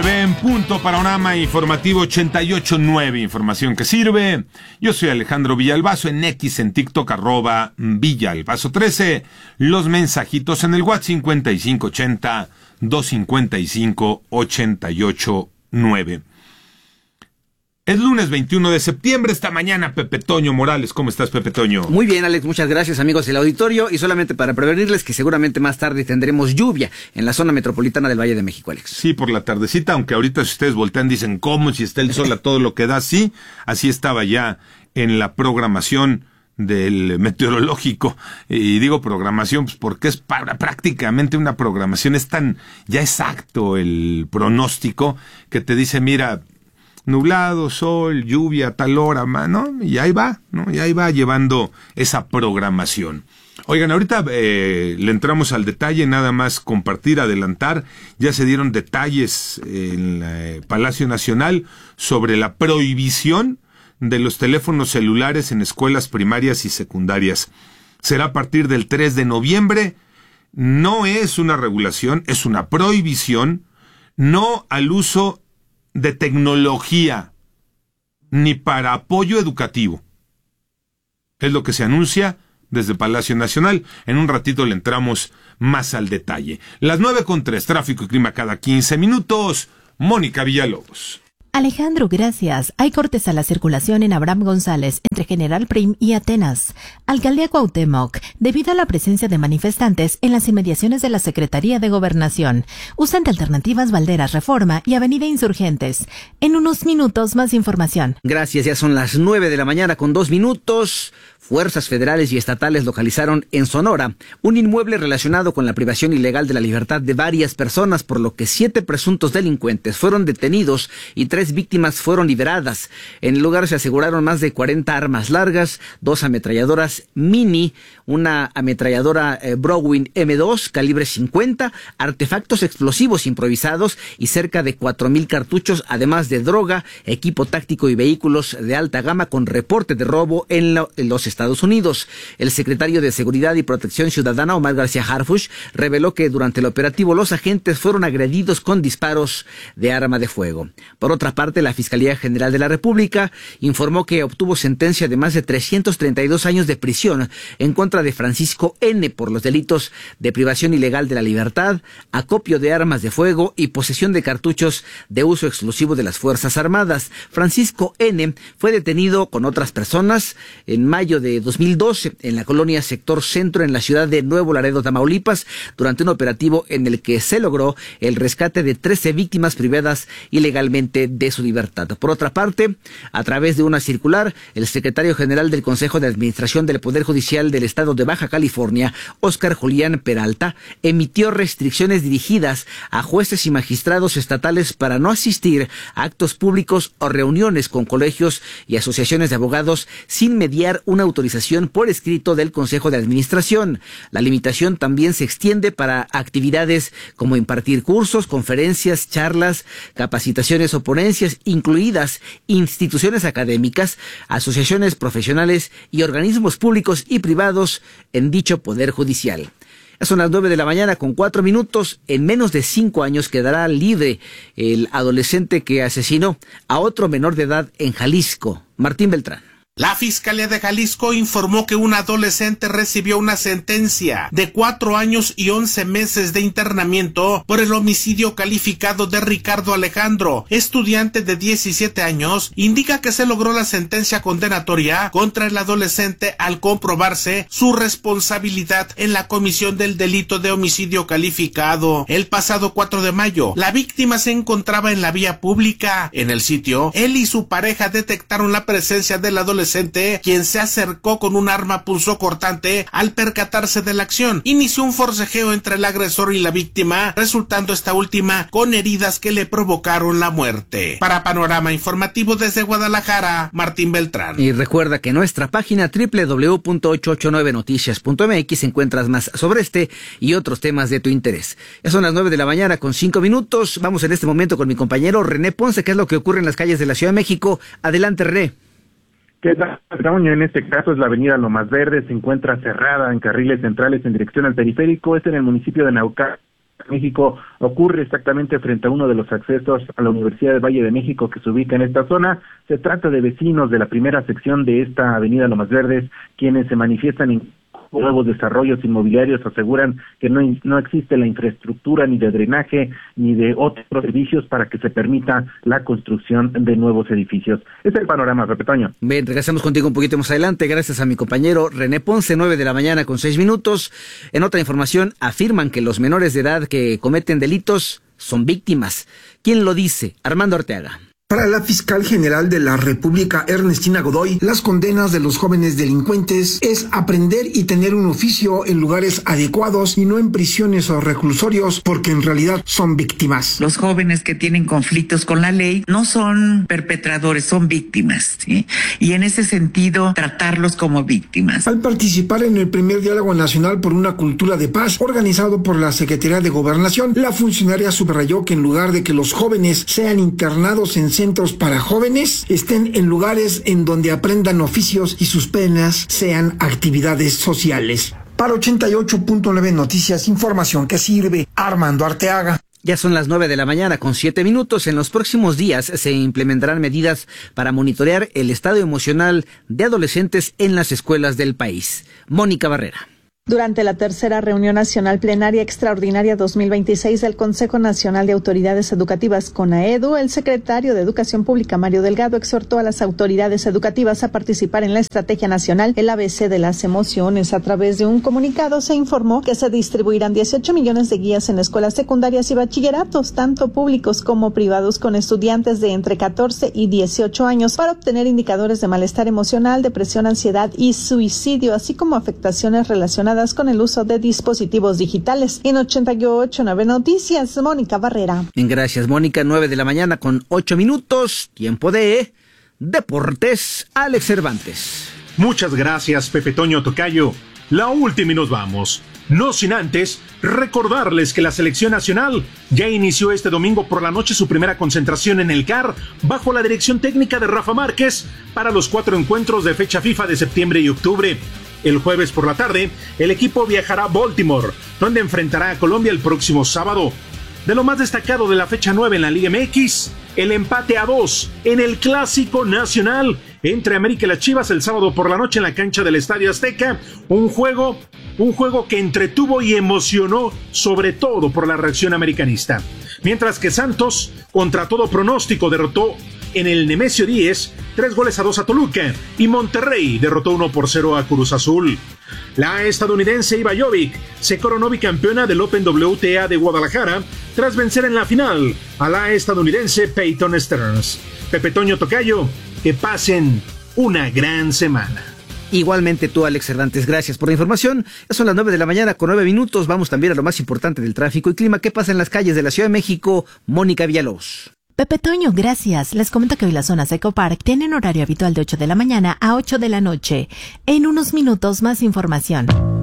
9 en punto, panorama informativo 88.9, información que sirve. Yo soy Alejandro Villalbazo, en X, en TikTok, @Villalbazo13. Los mensajitos en el WhatsApp 5580-255-889. Es lunes 21 de septiembre, esta mañana Pepe Toño Morales. ¿Cómo estás, Pepe Toño? Muy bien, Alex, muchas gracias, amigos del auditorio. Y solamente para prevenirles que seguramente más tarde tendremos lluvia en la zona metropolitana del Valle de México, Alex. Sí, por la tardecita, aunque ahorita si ustedes voltean dicen cómo, si está el sol a todo lo que da, sí, así estaba ya en la programación del meteorológico. Y digo programación pues porque es prácticamente una programación, es tan ya exacto el pronóstico que te dice, mira, nublado, sol, lluvia, tal hora, ¿no? Y ahí va, ¿no? Y ahí va llevando esa programación. Oigan, ahorita le entramos al detalle, nada más compartir, adelantar. Ya se dieron detalles en el Palacio Nacional sobre la prohibición de los teléfonos celulares en escuelas primarias y secundarias. Será a partir del 3 de noviembre. No es una regulación, es una prohibición, no al uso de tecnología, ni para apoyo educativo. Es lo que se anuncia desde Palacio Nacional. En un ratito le entramos más al detalle. Las 9:03, tráfico y clima cada 15 minutos. Mónica Villalobos. Alejandro, gracias. Hay cortes a la circulación en Abraham González, entre General Prim y Atenas. Alcaldía Cuauhtémoc, debido a la presencia de manifestantes en las inmediaciones de la Secretaría de Gobernación. Usan de alternativas Valderas Reforma y Avenida Insurgentes. En unos minutos, más información. Gracias, ya son las 9 de la mañana con 2 minutos. Fuerzas federales y estatales localizaron en Sonora un inmueble relacionado con la privación ilegal de la libertad de varias personas, por lo que 7 presuntos delincuentes fueron detenidos y 3 víctimas fueron liberadas. En el lugar se aseguraron más de 40 armas largas, 2 ametralladoras Mini, una ametralladora Browning M2 calibre 50, artefactos explosivos improvisados y cerca de 4,000 cartuchos, además de droga, equipo táctico y vehículos de alta gama con reporte de robo en los Estados Unidos. El secretario de Seguridad y Protección Ciudadana, Omar García Harfuch, reveló que durante el operativo los agentes fueron agredidos con disparos de arma de fuego. Por otra parte, la Fiscalía General de la República informó que obtuvo sentencia de más de 332 años de prisión en contra de Francisco N. por los delitos de privación ilegal de la libertad, acopio de armas de fuego y posesión de cartuchos de uso exclusivo de las Fuerzas Armadas. Francisco N. fue detenido con otras personas en mayo de 2012 en la colonia Sector Centro en la ciudad de Nuevo Laredo, Tamaulipas, durante un operativo en el que se logró el rescate de 13 víctimas privadas ilegalmente de su libertad. Por otra parte, a través de una circular, el secretario general del Consejo de Administración del Poder Judicial del Estado de Baja California, Óscar Julián Peralta, emitió restricciones dirigidas a jueces y magistrados estatales para no asistir a actos públicos o reuniones con colegios y asociaciones de abogados sin mediar una autorización por escrito del Consejo de Administración. La limitación también se extiende para actividades como impartir cursos, conferencias, charlas, capacitaciones o ponencias, incluidas instituciones académicas, asociaciones profesionales y organismos públicos y privados en dicho Poder Judicial. Son las 9 de la mañana con 4 minutos. En menos de 5 años quedará libre el adolescente que asesinó a otro menor de edad en Jalisco. Martín Beltrán. La Fiscalía de Jalisco informó que un adolescente recibió una sentencia de 4 años y 11 meses de internamiento por el homicidio calificado de Ricardo Alejandro, estudiante de 17 años. Indica que se logró la sentencia condenatoria contra el adolescente al comprobarse su responsabilidad en la comisión del delito de homicidio calificado. El pasado 4 de mayo, la víctima se encontraba en la vía pública. En el sitio, él y su pareja detectaron la presencia del adolescente, quien se acercó con un arma punzocortante. Al percatarse de la acción, inició un forcejeo entre el agresor y la víctima, resultando esta última con heridas que le provocaron la muerte. Para Panorama Informativo desde Guadalajara, Martín Beltrán. Y recuerda que en nuestra página www.889noticias.mx encuentras más sobre este y otros temas de tu interés. Ya son las 9 de la mañana con 5 minutos. Vamos en este momento con mi compañero René Ponce, que es lo que ocurre en las calles de la Ciudad de México. Adelante, René. ¿Qué tal, Toño? En este caso es la avenida Lomas Verdes, se encuentra cerrada en carriles centrales en dirección al periférico, en el municipio de Naucalpan. México ocurre exactamente frente a uno de los accesos a la Universidad del Valle de México que se ubica en esta zona. Se trata de vecinos de la primera sección de esta avenida Lomas Verdes, quienes se manifiestan en nuevos desarrollos inmobiliarios, aseguran que no existe la infraestructura ni de drenaje ni de otros servicios para que se permita la construcción de nuevos edificios. Este es el panorama, Pepe Toño. Bien, regresamos contigo un poquito más adelante, gracias a mi compañero René Ponce, 9:00 con 6 minutos. En otra información, afirman que los menores de edad que cometen delitos son víctimas. ¿Quién lo dice? Armando Arteaga. Para la fiscal general de la República, Ernestina Godoy, las condenas de los jóvenes delincuentes es aprender y tener un oficio en lugares adecuados y no en prisiones o reclusorios, porque en realidad son víctimas. Los jóvenes que tienen conflictos con la ley no son perpetradores, son víctimas, ¿sí? Y en ese sentido, tratarlos como víctimas. Al participar en el primer diálogo nacional por una cultura de paz, organizado por la Secretaría de Gobernación, la funcionaria subrayó que en lugar de que los jóvenes sean internados en centros para jóvenes, estén en lugares en donde aprendan oficios y sus penas sean actividades sociales. Para 88.9 Noticias, información que sirve. Armando Arteaga. Ya son las 9:00 con 7 minutos. En los próximos días se implementarán medidas para monitorear el estado emocional de adolescentes en las escuelas del país. Mónica Barrera. Durante la tercera reunión nacional plenaria extraordinaria 2026 del Consejo Nacional de Autoridades Educativas CONAEDU, el secretario de Educación Pública Mario Delgado exhortó a las autoridades educativas a participar en la estrategia nacional El ABC de las emociones. A través de un comunicado se informó que se distribuirán 18 millones de guías en escuelas secundarias y bachilleratos, tanto públicos como privados, con estudiantes de entre 14 y 18 años para obtener indicadores de malestar emocional, depresión, ansiedad y suicidio, así como afectaciones relacionadas con el uso de dispositivos digitales. En 88.9 Noticias, Mónica Barrera. Gracias, Mónica. 9:00 con 8 minutos. Tiempo de Deportes. Alex Cervantes. Muchas gracias, Pepe Toño Tocayo. La última y nos vamos. No sin antes recordarles que la selección nacional ya inició este domingo por la noche su primera concentración en el CAR bajo la dirección técnica de Rafa Márquez para los 4 encuentros de fecha FIFA de septiembre y octubre. El jueves por la tarde, el equipo viajará a Baltimore, donde enfrentará a Colombia el próximo sábado. De lo más destacado de la fecha 9 en la Liga MX, el empate a 2 en el Clásico Nacional entre América y las Chivas el sábado por la noche en la cancha del Estadio Azteca. Un juego que entretuvo y emocionó, sobre todo por la reacción americanista. Mientras que Santos, contra todo pronóstico, derrotó en el Nemesio 10, 3-2 a Toluca, y Monterrey derrotó 1-0 a Cruz Azul. La estadounidense Iva Jovic se coronó bicampeona del Open WTA de Guadalajara tras vencer en la final a la estadounidense Peyton Stearns. Pepe Toño Tocayo, que pasen una gran semana. Igualmente tú, Alex Cervantes, gracias por la información. Ya son las 9:00 con 9 minutos. Vamos también a lo más importante del tráfico y clima. ¿Qué pasa en las calles de la Ciudad de México? Mónica Villalobos. Pepe Toño, gracias. Les comento que hoy las zonas Eco Park tienen horario habitual de 8 de la mañana a 8 de la noche. En unos minutos más información.